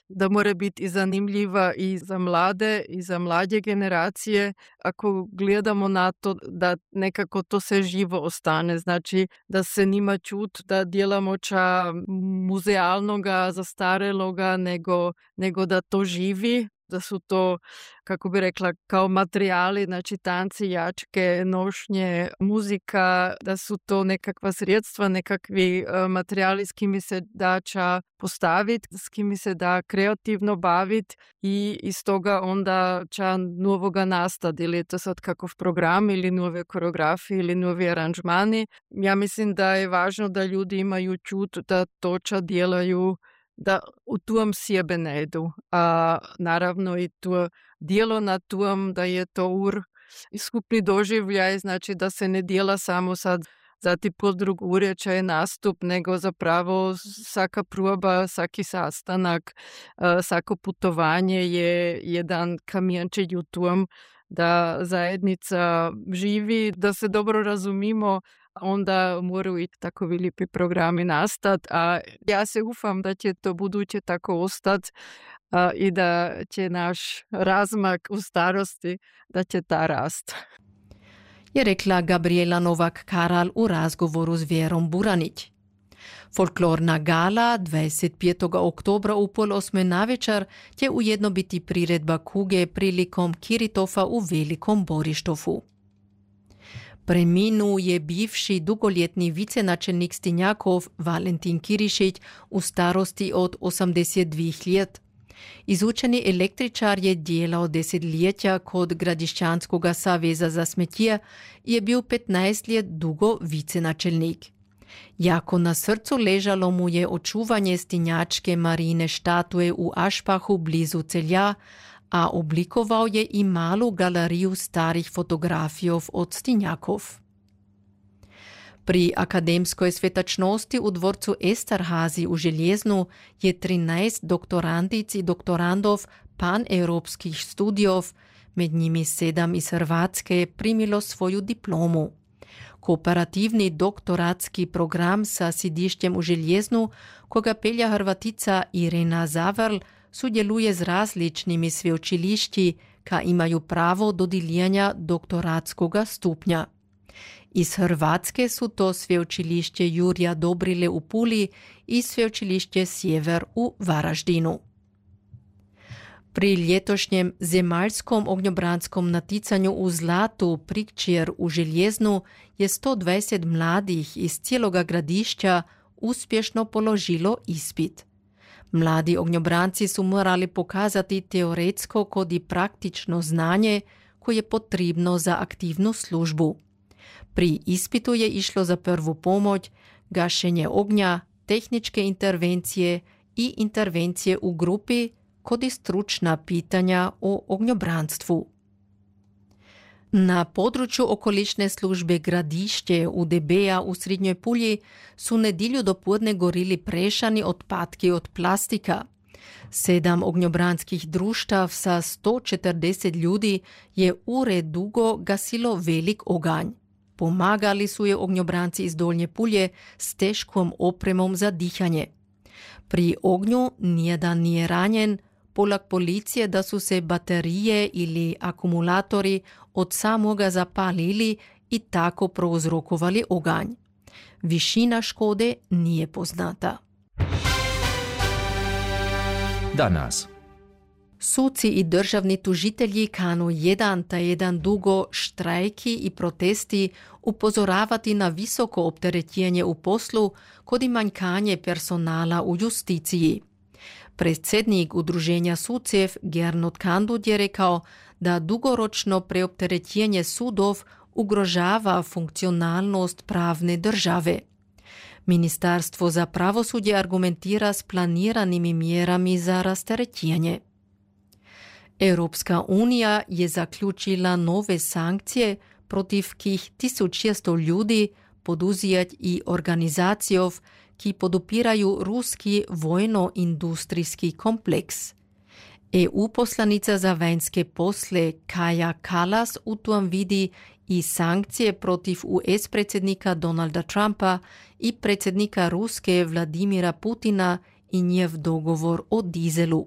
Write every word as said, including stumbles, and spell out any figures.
da mora biti i zanimljiva i za mlade i za mlađe generacije. Ako gledamo na to da nekako to se živo ostane, znači da se nima čut da djelamo ča muzealnoga, zastareloga, nego, nego da to živi, da su to, kako bi rekla, kao materijali, znači tanci, jačke, nošnje, muzika, da su to nekakva sredstva, nekakvi materijali s kimi se da ča postaviti, s kimi se da kreativno baviti i iz toga onda ča novoga nastati, ili je to sad kakav program ili nove koreografije ili novi aranžmani. Ja mislim da je važno da ljudi imaju čut da to ča djelaju, da u tuom sjebe ne idu. A naravno i to dijelo na tuom da je to ur skupni doživljaj, znači da se ne dijela samo sad za ti pol drug ure če je nastup, nego zapravo svaka proba, svaki sastanak, svako putovanje je jedan kamijenčić u tuom da zajednica živi, da se dobro razumimo, onda moraju i takovi lijepi programi nastati, a ja se ufam da će to buduće tako ostati i da će naš razmak u starosti, da će ta rast. Je rekla Gabriela Novak-Karal u razgovoru s Vjerom Buranić. Folklorna gala dvadeset petog oktobra u pol osme navečer će ujedno biti priredba kuge prilikom Kiritofa u Velikom Borištofu. Preminuo je bivši dugoljetni vicenačelnik Stinjakov Valentin Kirišić u starosti od osemdeset dve let. Izučeni električar je djelao desetljetja kod Gradišćanskoga saveza za smetje i je bil petnaest let dugo vicenačelnik. Jako na srcu ležalo mu je očuvanje Stinjačke Marine štatue u Ašpahu blizu Celja, a oblikoval je i malu galeriju starih fotografijov od Stinjakov. Pri akademskoj svetačnosti u dvorcu Esterhazy u Željeznu je trinaest doktorandic i doktorandov paneuropskih studijov, med njimi sedam iz Hrvatske, primilo svoju diplomu. Kooperativni doktoratski program sa sidišćem u Željeznu, koga pelja Hrvatica Irena Zavrl, sudjeluje z različnimi sveučilišći ka imaju pravo dodiljanja doktoratskoga stupnja. Iz Hrvatske su to sveučilišće Jurija Dobrile u Puli i sveučilišće Sjever u Varaždinu. Pri ljetošnjem zemaljskom ognjobranskom naticanju u zlatu Prikčer u Željeznu je sto dvadeset mladih iz cijeloga gradišća uspješno položilo ispit. Mladi ognjobranci su morali pokazati teoretsko kod i praktično znanje koje je potrebno za aktivnu službu. Pri ispitu je išlo za prvu pomoć, gašenje ognja, tehničke intervencije i intervencije u grupi kod i stručna pitanja o ognjobranstvu. Na području okolišne službe Gradišće u D B-a u Srednjoj Pulji su nedjelju dopodne gorili prešani odpadki od plastika. Sedam ognjobranskih društav sa sto četrdeset ljudi je ure dugo gasilo velik oganj. Pomagali su je ognjobranci iz Dolnje Pulje s teškom opremom za dihanje. Pri ognju nijedan nije ranjen, poleg policije da su se baterije ili akumulatori od samoga zapalili i tako prouzrokovali oganj. Višina škode nije poznata. Danas. Suci i državni tužitelji kanu jedan ta jedan dugo štrajki i protesti upozoravati na visoko opterećenje u poslu kod i manjkanje personala u justiciji. Predsjednik Udruženja sucev Gernot Kandud je rekao da dugoročno preopterećenje sudov ugrožava funkcionalnost pravne države. Ministarstvo za pravosudje argumentira s planiranim mjerami za rasterećenje. Europska unija je zaključila nove sankcije protiv kih tisoč šeststo ljudi poduzijać i organizacijov, ki podupiraju ruski vojno-industrijski kompleks. E U poslanica za vanjske posle Kaja Kallas u tom vidi i sankcije protiv U S predsjednika Donalda Trumpa i predsjednika Ruske Vladimira Putina i njev dogovor o dizelu.